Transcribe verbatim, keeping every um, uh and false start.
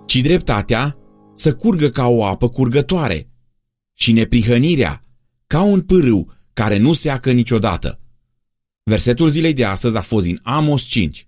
ci dreptatea să curgă ca o apă curgătoare și neprihănirea ca un pârâu care nu seacă niciodată. Versetul zilei de astăzi a fost din Amos cinci.